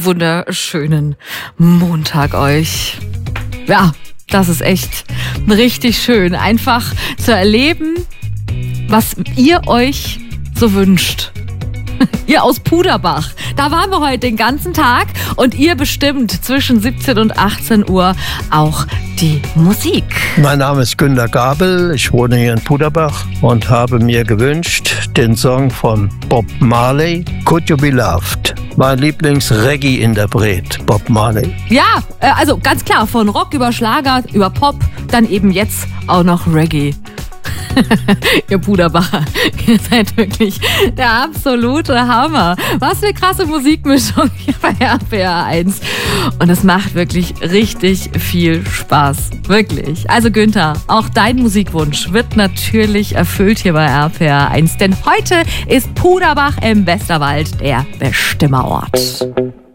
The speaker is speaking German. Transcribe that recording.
wunderschönen Montag euch. Ja, das ist echt richtig schön, einfach zu erleben, was ihr euch so wünscht. Ihr aus Puderbach, da waren wir heute den ganzen Tag und ihr bestimmt zwischen 17 und 18 Uhr auch die Musik. Mein Name ist Günter Gabel, ich wohne hier in Puderbach und habe mir gewünscht den Song von Bob Marley, Could You Be Loved? Mein Lieblings-Reggae-Interpret, Bob Marley. Ja, also ganz klar, von Rock über Schlager, über Pop, dann eben jetzt auch noch Reggae. Ihr Puderbacher, ihr seid wirklich der absolute Hammer. Was für eine krasse Musikmischung hier bei RPR 1. Und es macht wirklich richtig viel Spaß. Wirklich. Also Günther, auch dein Musikwunsch wird natürlich erfüllt hier bei RPR 1. Denn heute ist Puderbach im Westerwald der Bestimmerort.